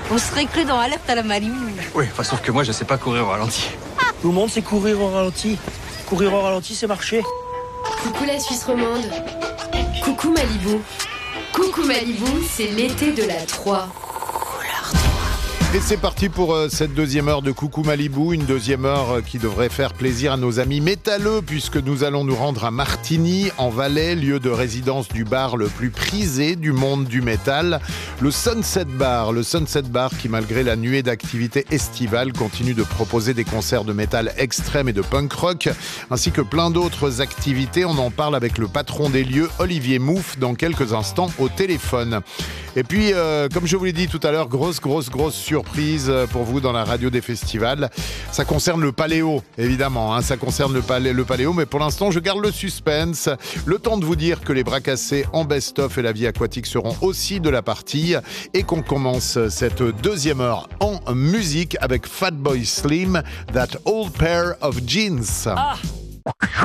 On serait cru dans Alerte à la Malibu. Oui, sauf que moi, je sais pas courir au ralenti. Tout le monde sait courir au ralenti. Courir au ralenti, c'est marcher. Coucou la Suisse romande. Coucou Malibu. Coucou Malibu, c'est l'été de la 3. Et c'est parti pour cette deuxième heure de Coucou Malibu, une deuxième heure qui devrait faire plaisir à nos amis métalleux puisque nous allons nous rendre à Martigny, en Valais, lieu de résidence du bar le plus prisé du monde du métal, le Sunset Bar. Le Sunset Bar qui, malgré la nuée d'activités estivales, continue de proposer des concerts de métal extrême et de punk rock, ainsi que plein d'autres activités. On en parle avec le patron des lieux, Olivier Mouffe, dans quelques instants au téléphone. Et puis, comme je vous l'ai dit tout à l'heure, grosse surprise pour vous dans la radio des festivals. Ça concerne le Paléo, évidemment. Hein, ça concerne le Paléo, mais pour l'instant, je garde le suspense. Le temps de vous dire que les bras cassés en best-of et la vie aquatique seront aussi de la partie et qu'on commence cette deuxième heure en musique avec Fatboy Slim, That Old Pair of Jeans. Ah,